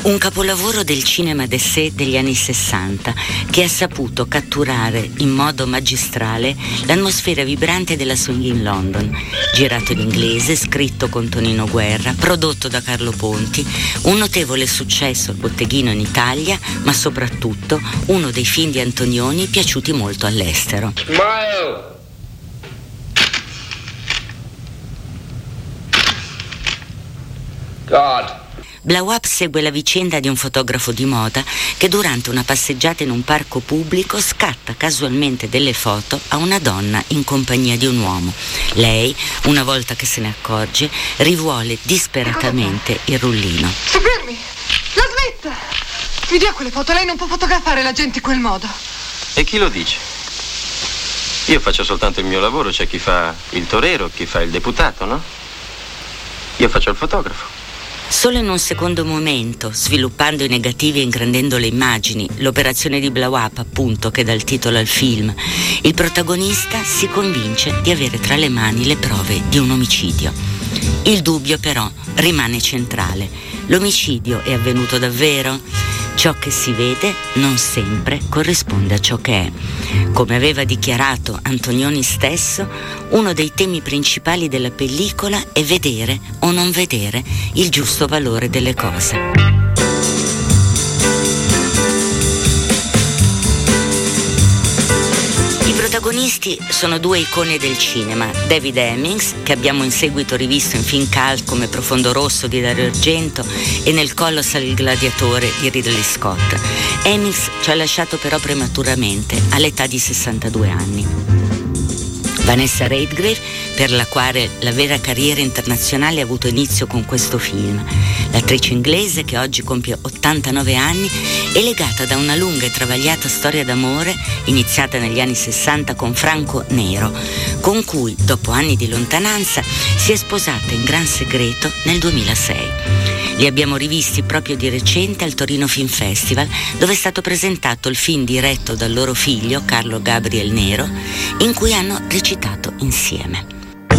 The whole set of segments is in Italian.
Un capolavoro del cinema d'essai degli anni 60 che ha saputo catturare in modo magistrale l'atmosfera vibrante della swing in London, girato in inglese, scritto con Tonino Guerra, prodotto da Carlo Ponti, un notevole successo al botteghino in Italia, ma soprattutto uno dei film di Antonioni piaciuti molto all'estero. Smile! God. Blow Up segue la vicenda di un fotografo di moda che durante una passeggiata in un parco pubblico scatta casualmente delle foto a una donna in compagnia di un uomo. Lei, una volta che se ne accorge, rivuole disperatamente il rullino. Si fermi! La smetta! Mi dia quelle foto, lei non può fotografare la gente in quel modo. E chi lo dice? Io faccio soltanto il mio lavoro, c'è chi fa il torero, chi fa il deputato, no? Io faccio il fotografo. Solo in un secondo momento, sviluppando i negativi e ingrandendo le immagini, l'operazione di Blow Up, appunto, che dà il titolo al film, il protagonista si convince di avere tra le mani le prove di un omicidio. Il dubbio però rimane centrale. L'omicidio è avvenuto davvero? Ciò che si vede non sempre corrisponde a ciò che è. Come aveva dichiarato Antonioni stesso, uno dei temi principali della pellicola è vedere o non vedere il giusto valore delle cose. I protagonisti sono due icone del cinema, David Hemmings, che abbiamo in seguito rivisto in film cult come Profondo Rosso di Dario Argento e Nel Colossal il gladiatore di Ridley Scott. Hemmings ci ha lasciato però prematuramente, all'età di 62 anni. Vanessa Redgrave, per la quale la vera carriera internazionale ha avuto inizio con questo film. L'attrice inglese, che oggi compie 89 anni, è legata da una lunga e travagliata storia d'amore iniziata negli anni 60 con Franco Nero, con cui, dopo anni di lontananza, si è sposata in gran segreto nel 2006. Li abbiamo rivisti proprio di recente al Torino Film Festival, dove è stato presentato il film diretto dal loro figlio, Carlo Gabriel Nero, in cui hanno recitato insieme.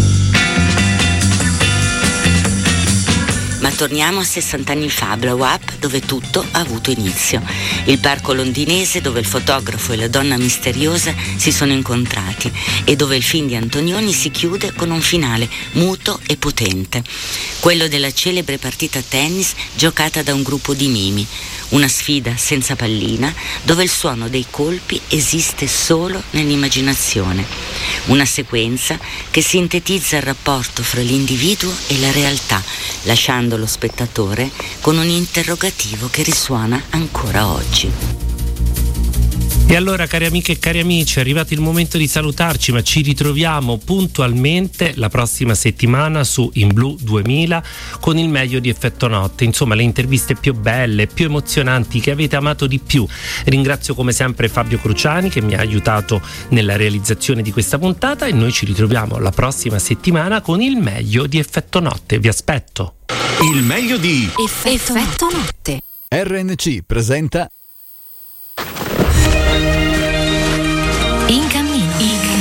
Ma torniamo a 60 anni fa, a Blow Up, dove tutto ha avuto inizio. Il parco londinese dove il fotografo e la donna misteriosa si sono incontrati e dove il film di Antonioni si chiude con un finale muto e potente. Quello della celebre partita a tennis giocata da un gruppo di mimi. Una sfida senza pallina dove il suono dei colpi esiste solo nell'immaginazione. Una sequenza che sintetizza il rapporto fra l'individuo e la realtà, lasciando lo spettatore con un interrogativo che risuona ancora oggi. E allora, cari amiche e cari amici, è arrivato il momento di salutarci, ma ci ritroviamo puntualmente la prossima settimana su In Blu 2000 con il meglio di Effetto Notte, insomma le interviste più belle, più emozionanti, che avete amato di più. Ringrazio come sempre Fabio Cruciani che mi ha aiutato nella realizzazione di questa puntata e noi ci ritroviamo la prossima settimana con il meglio di Effetto Notte. Vi aspetto. Il meglio di Effetto Notte. RNC presenta In cammino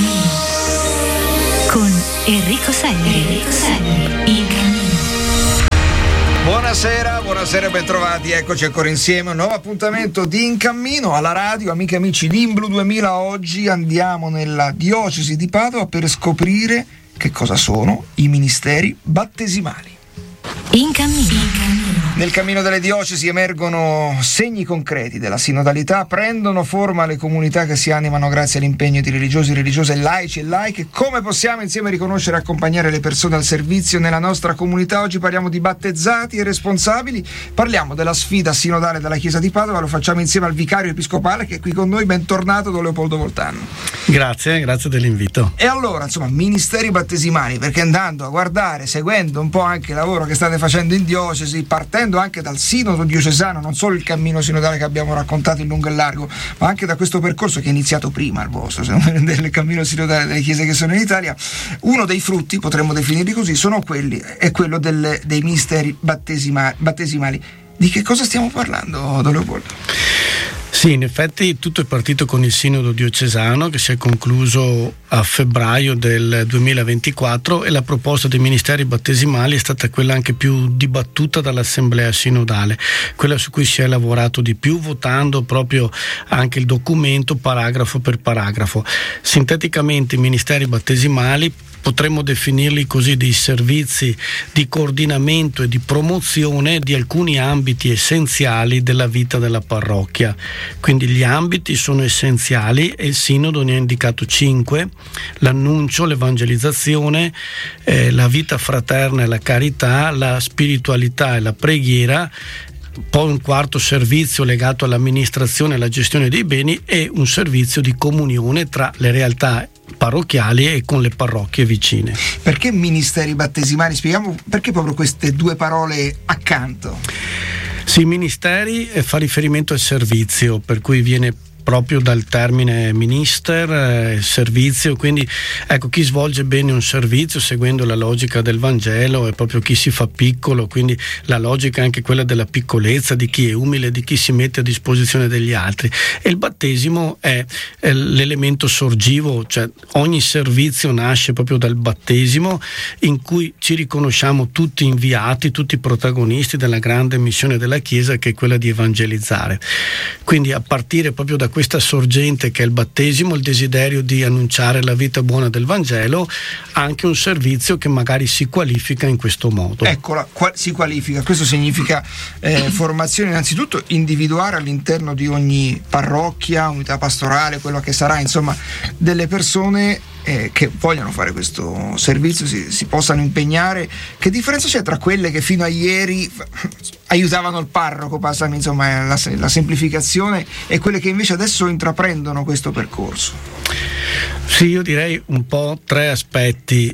con Enrico Selli. In cammino. Buonasera, bentrovati, eccoci ancora insieme, un nuovo appuntamento di In Cammino alla radio, amiche e amici di In Blu 2000. Oggi andiamo nella diocesi di Padova per scoprire che cosa sono i ministeri battesimali. In cammino. Nel cammino delle diocesi emergono segni concreti della sinodalità, prendono forma le comunità che si animano grazie all'impegno di religiosi, religiose, laici e laiche. Come possiamo insieme riconoscere e accompagnare le persone al servizio nella nostra comunità? Oggi parliamo di battezzati e responsabili, parliamo della sfida sinodale della Chiesa di Padova, lo facciamo insieme al vicario episcopale che è qui con noi. Bentornato Don Leopoldo Voltano. Grazie dell'invito. E allora, insomma, ministeri battesimali, perché andando a guardare, seguendo un po' anche il lavoro che state facendo in diocesi, partendo anche dal sinodo diocesano, non solo il cammino sinodale che abbiamo raccontato in lungo e largo, ma anche da questo percorso che è iniziato prima il vostro, del cammino sinodale delle chiese che sono in Italia, uno dei frutti, potremmo definirli così, è quello dei ministeri battesimali. Di che cosa stiamo parlando, Don Leopoldo? Sì, in effetti tutto è partito con il Sinodo diocesano che si è concluso a febbraio del 2024 e la proposta dei ministeri battesimali è stata quella anche più dibattuta dall'Assemblea sinodale, quella su cui si è lavorato di più, votando proprio anche il documento paragrafo per paragrafo. Sinteticamente i ministeri battesimali potremmo definirli così, dei servizi di coordinamento e di promozione di alcuni ambiti essenziali della vita della parrocchia. Quindi gli ambiti sono essenziali e il Sinodo ne ha indicato 5: l'annuncio, l'evangelizzazione, la vita fraterna e la carità, la spiritualità e la preghiera, poi un quarto servizio legato all'amministrazione e alla gestione dei beni e un servizio di comunione tra le realtà parrocchiali e con le parrocchie vicine. Perché ministeri battesimali? Spieghiamo perché proprio queste due parole accanto. Sì, ministeri fa riferimento al servizio, per cui viene proprio dal termine minister, servizio, quindi ecco, chi svolge bene un servizio seguendo la logica del Vangelo è proprio chi si fa piccolo, quindi la logica è anche quella della piccolezza, di chi è umile, di chi si mette a disposizione degli altri. E il battesimo è l'elemento sorgivo, cioè ogni servizio nasce proprio dal battesimo, in cui ci riconosciamo tutti inviati, tutti protagonisti della grande missione della Chiesa, che è quella di evangelizzare. Quindi a partire proprio da questa sorgente che è il battesimo, il desiderio di annunciare la vita buona del Vangelo, anche un servizio che magari si qualifica in questo modo. Eccola, si qualifica. Questo significa formazione, innanzitutto individuare all'interno di ogni parrocchia, unità pastorale, quello che sarà, insomma, delle persone che vogliono fare questo servizio, si possano impegnare. Che differenza c'è tra quelle che fino a ieri aiutavano il parroco, passami insomma la semplificazione, e quelle che invece adesso intraprendono questo percorso? Sì, io direi un po' 3 aspetti.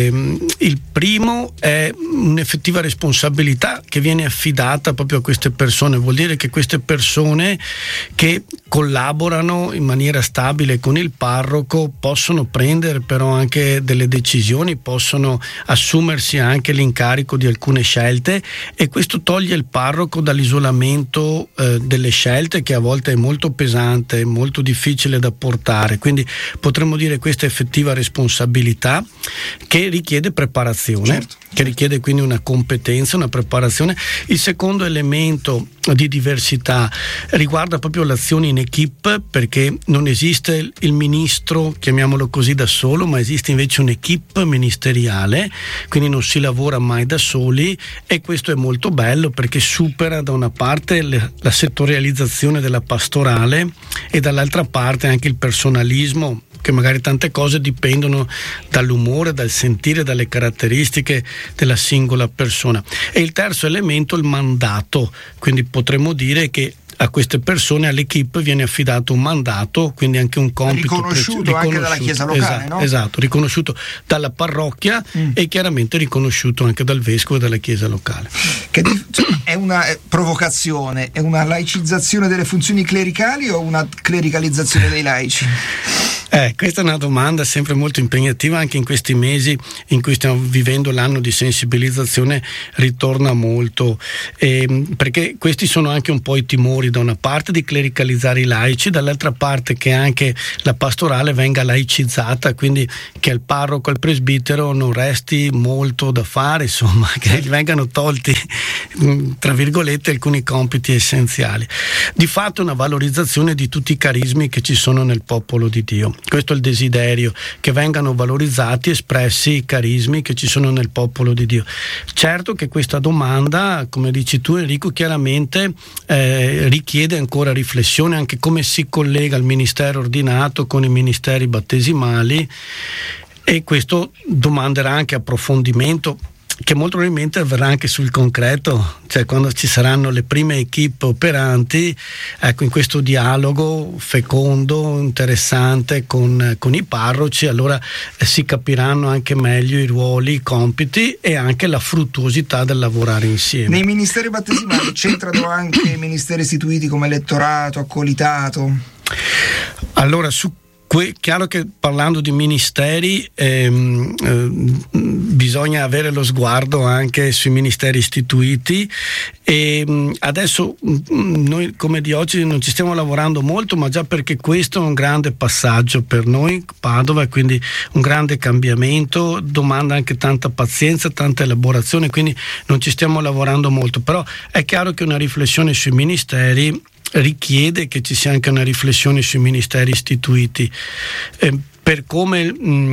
Il primo è un'effettiva responsabilità che viene affidata proprio a queste persone. Vuol dire che queste persone che collaborano in maniera stabile con il parroco possono prendere però anche delle decisioni, possono assumersi anche l'incarico di alcune scelte, e questo toglie il parroco dall'isolamento delle scelte, che a volte è molto pesante, molto difficile da portare. Quindi potremmo dire questa effettiva responsabilità che richiede preparazione, certo, che richiede quindi una competenza, una preparazione. Il secondo elemento di diversità riguarda proprio l'azione in equipe, perché non esiste il ministro, chiamiamolo così, da solo, ma esiste invece un'equipe ministeriale, quindi non si lavora mai da soli, e questo è molto bello perché supera da una parte la settorializzazione della pastorale e dall'altra parte anche il personalismo, che magari tante cose dipendono dall'umore, dal sentire, dalle caratteristiche della singola persona. E il terzo elemento, il mandato, quindi potremmo dire che a queste persone, all'equipe, viene affidato un mandato, quindi anche un compito riconosciuto anche dalla Chiesa locale, esatto, no? Esatto, riconosciuto dalla parrocchia e chiaramente riconosciuto anche dal vescovo e dalla Chiesa locale. È una provocazione, è una laicizzazione delle funzioni clericali o una clericalizzazione dei laici? Questa è una domanda sempre molto impegnativa, anche in questi mesi in cui stiamo vivendo l'anno di sensibilizzazione ritorna molto, perché questi sono anche un po' i timori, da una parte di clericalizzare i laici, dall'altra parte che anche la pastorale venga laicizzata, quindi che al parroco, al presbitero non resti molto da fare, insomma, che gli vengano tolti tra virgolette alcuni compiti essenziali. Di fatto è una valorizzazione di tutti i carismi che ci sono nel popolo di Dio. Questo è il desiderio, che vengano valorizzati, espressi i carismi che ci sono nel popolo di Dio. Certo che questa domanda, come dici tu Enrico, chiaramente richiede ancora riflessione, anche come si collega il ministero ordinato con i ministeri battesimali, e questo domanderà anche approfondimento, che molto probabilmente avverrà anche sul concreto, cioè quando ci saranno le prime equipe operanti, ecco, in questo dialogo fecondo, interessante con i parroci, allora si capiranno anche meglio i ruoli, i compiti e anche la fruttuosità del lavorare insieme. Nei ministeri battesimali c'entrano anche ministeri istituiti come elettorato, accolitato? Allora, su chiaro che parlando di ministeri bisogna avere lo sguardo anche sui ministeri istituiti, e adesso noi come diocesi non ci stiamo lavorando molto, ma già perché questo è un grande passaggio per noi Padova, quindi un grande cambiamento, domanda anche tanta pazienza, tanta elaborazione, quindi non ci stiamo lavorando molto, però è chiaro che una riflessione sui ministeri richiede che ci sia anche una riflessione sui ministeri istituiti, per come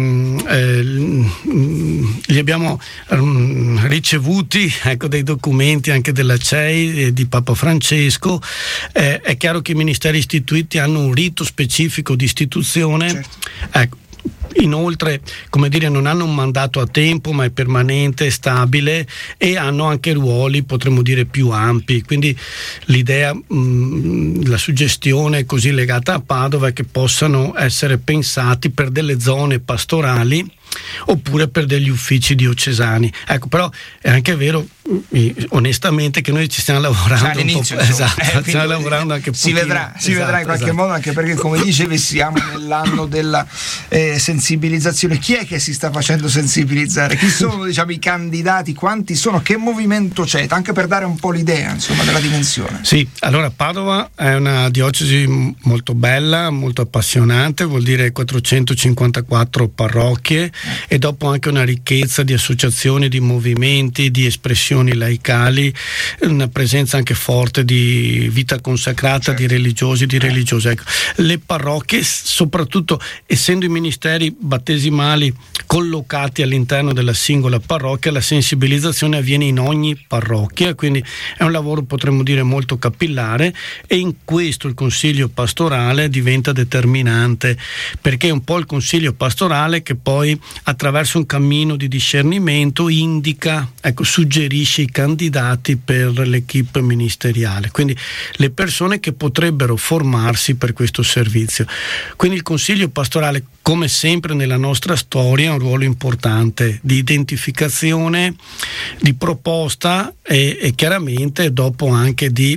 li abbiamo ricevuti, ecco, dei documenti anche della CEI e di Papa Francesco. È chiaro che i ministeri istituiti hanno un rito specifico di istituzione, certo. Ecco. Inoltre, come dire, non hanno un mandato a tempo, ma è permanente, stabile, e hanno anche ruoli, potremmo dire, più ampi. Quindi l'idea, la suggestione così legata a Padova è che possano essere pensati per delle zone pastorali oppure per degli uffici diocesani. Ecco, però è anche vero, onestamente, che noi ci stiamo lavorando un po'. Esatto, stiamo lavorando anche si vedrà in qualche modo, anche perché, come dicevi, siamo nell'anno della sensibilizzazione. Chi è che si sta facendo sensibilizzare? Chi sono, diciamo, i candidati? Quanti sono? Che movimento c'è? Anche per dare un po' l'idea, insomma, della dimensione. Sì, allora Padova è una diocesi molto bella, molto appassionante, vuol dire 454 parrocchie, e dopo anche una ricchezza di associazioni, di movimenti, di espressioni laicali, una presenza anche forte di vita consacrata, certo. Di religiosi, di religiose. Ecco, le parrocchie, soprattutto essendo i ministeri battesimali collocati all'interno della singola parrocchia, la sensibilizzazione avviene in ogni parrocchia, quindi è un lavoro, potremmo dire, molto capillare, e in questo il consiglio pastorale diventa determinante, perché è un po' il consiglio pastorale che poi, attraverso un cammino di discernimento, indica, ecco, suggerisce i candidati per l'equipe ministeriale, quindi le persone che potrebbero formarsi per questo servizio. Quindi il consiglio pastorale, come sempre nella nostra storia, ha un ruolo importante di identificazione, di proposta e chiaramente dopo anche di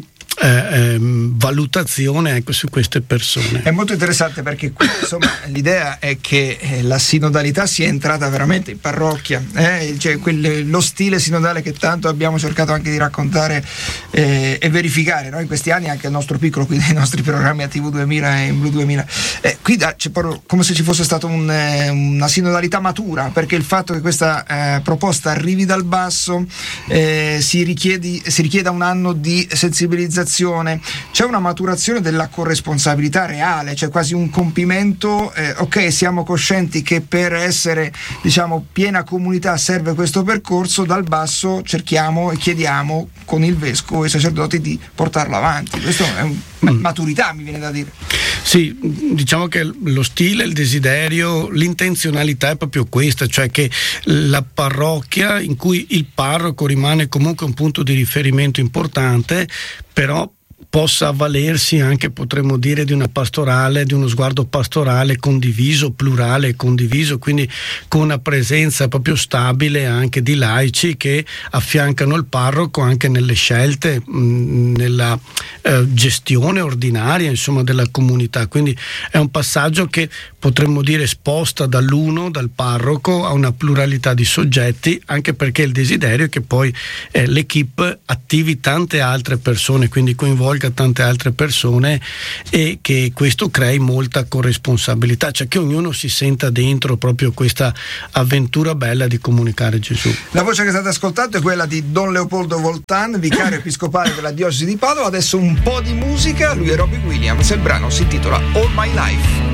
valutazione, ecco, su queste persone. È molto interessante perché qui, insomma, l'idea è che la sinodalità sia entrata veramente in parrocchia, cioè lo stile sinodale che tanto abbiamo cercato anche di raccontare e verificare, no? In questi anni, anche il nostro piccolo, quindi i nostri programmi a TV2000 e in Blu 2000, qui c'è proprio come se ci fosse stata una sinodalità matura, perché il fatto che questa proposta arrivi dal basso, si richieda un anno di sensibilizzazione, c'è una maturazione della corresponsabilità reale, cioè quasi un compimento. Ok, siamo coscienti che per essere, diciamo, piena comunità serve questo percorso, dal basso cerchiamo e chiediamo con il vescovo e i sacerdoti di portarlo avanti. Questo è maturità, mi viene da dire. Sì, diciamo che lo stile, il desiderio, l'intenzionalità è proprio questa, cioè che la parrocchia, in cui il parroco rimane comunque un punto di riferimento importante, però possa avvalersi anche, potremmo dire, di una pastorale, di uno sguardo pastorale condiviso, plurale e condiviso, quindi con una presenza proprio stabile anche di laici che affiancano il parroco anche nelle scelte, nella gestione ordinaria, insomma, della comunità. Quindi è un passaggio che potremmo dire sposta dal parroco a una pluralità di soggetti, anche perché il desiderio è che poi l'equipe attivi tante altre persone, quindi coinvolga tante altre persone, e che questo crei molta corresponsabilità, cioè che ognuno si senta dentro proprio questa avventura bella di comunicare Gesù. La voce che state ascoltando è quella di Don Leopoldo Voltan, vicario episcopale della diocesi di Padova. Adesso un po' di musica, lui è Robbie Williams, il brano si intitola All My Life.